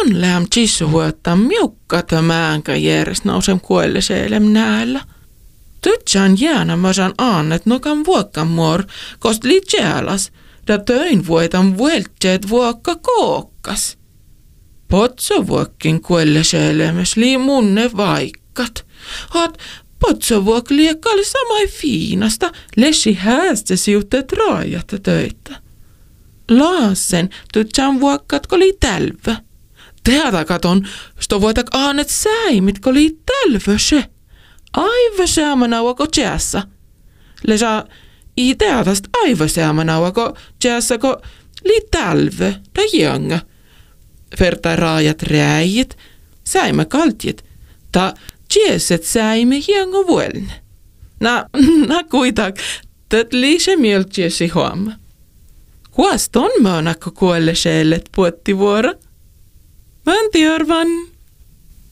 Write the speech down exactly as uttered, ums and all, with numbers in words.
ton läm tissu huottaa miukka tämänkä järjest nousem kuelleseelem näällä. Tytsään jäänä mä saan aannet nokan vuokkan muor, kost li tjäälas, da töin vuotan vueltjeet vuokka kookkas. Potso vuokkin kuelleseelemes lii munne vaikkat. Hat potso vuok liekkaali samai fiinasta, lessi häästä siutteet raajatta töitä. Laasen tytsään vuokkat koli tälvä. Teata katon, sto voitak aanet säimit koli tälvöse. Aivan säämänauako tjäässä. Lesa i teatast aivan säämänauako tjäässä ko li tälvö da jönga. Verta raajat räijit, säimä kaltjit, ta tjäset säime jönga vuelne. Na, na kuitak, tät liise mieltjäsi huoma. Huast on möönakko kuolle sheellet puotti vuora? Mä en tiedä.